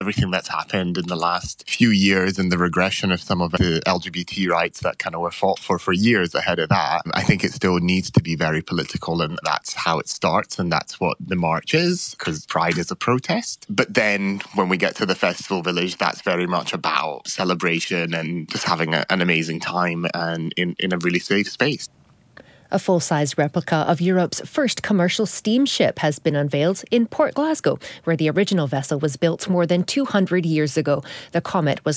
everything that's happened in the last few years and the regression of some of the LGBT rights that kind of were fought for years ahead of that, I think it still needs to be very political, and that's how it starts, and that's what the march is, because Pride is a protest. But then when we get to the festival village, that's very much about celebration and just having an amazing time and in a really safe space. A full-size replica of Europe's first commercial steamship has been unveiled in Port Glasgow, where the original vessel was built more than 200 years ago. The Comet was